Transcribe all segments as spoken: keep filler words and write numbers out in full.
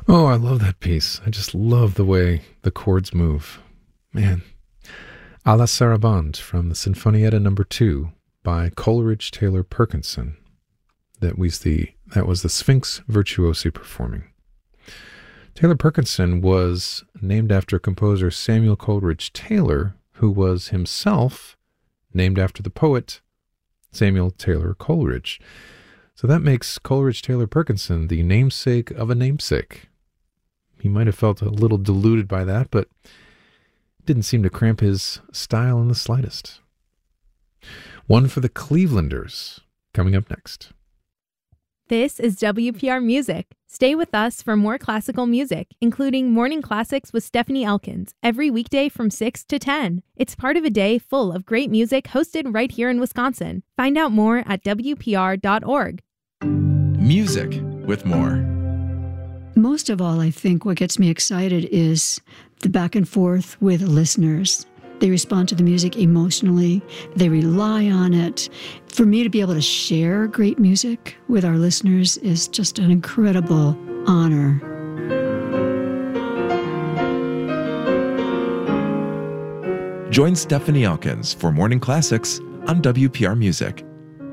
Oh, I love that piece. I just love the way the chords move. Man. A la Sarabande from the Sinfonietta number two by Coleridge Taylor Perkinson. That was the that was the Sphinx Virtuosi performing. Taylor Perkinson was named after composer Samuel Coleridge Taylor, who was himself named after the poet Samuel Taylor Coleridge. So that makes Coleridge Taylor Perkinson the namesake of a namesake. He might have felt a little deluded by that, but it didn't seem to cramp his style in the slightest. One for the Clevelanders, coming up next. This is W P R Music. Stay with us for more classical music, including Morning Classics with Stephanie Elkins, every weekday from six to ten. It's part of a day full of great music hosted right here in Wisconsin. Find out more at W P R dot org. Music with more. Most of all, I think what gets me excited is the back and forth with listeners. They respond to the music emotionally. They rely on it. For me to be able to share great music with our listeners is just an incredible honor. Join Stephanie Elkins for Morning Classics on W P R Music.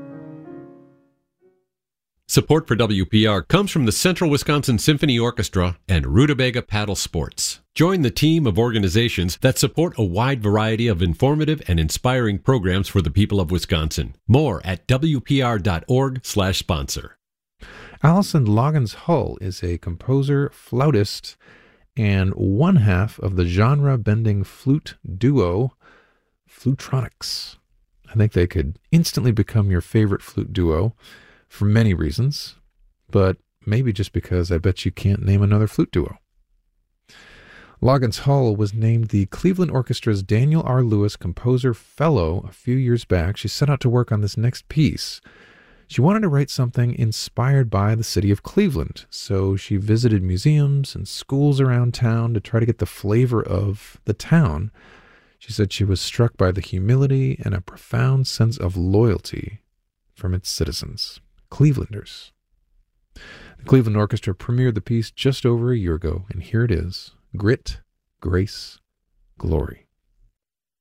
Support for W P R comes from the Central Wisconsin Symphony Orchestra and Rutabaga Paddle Sports. Join the team of organizations that support a wide variety of informative and inspiring programs for the people of Wisconsin. More at W P R dot org slash sponsor. Allison Loggins Hull is a composer, flautist, and one half of the genre-bending flute duo, Flutronics. I think they could instantly become your favorite flute duo for many reasons, but maybe just because I bet you can't name another flute duo. Loggins Hull was named the Cleveland Orchestra's Daniel R. Lewis Composer Fellow a few years back. She set out to work on this next piece. She wanted to write something inspired by the city of Cleveland, so she visited museums and schools around town to try to get the flavor of the town. She said she was struck by the humility and a profound sense of loyalty from its citizens. Clevelanders. The Cleveland Orchestra premiered the piece just over a year ago, and here it is, Grit, Grace, Glory.